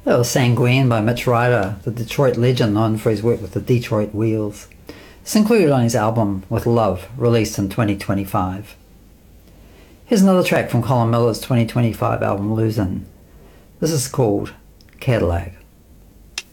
That was Sanguine by Mitch Ryder, the Detroit legend known for his work with the Detroit Wheels. It's included on his album With Love, released in 2025. Here's another track from Colin Miller's 2025 album Losing. This is called Cadillac.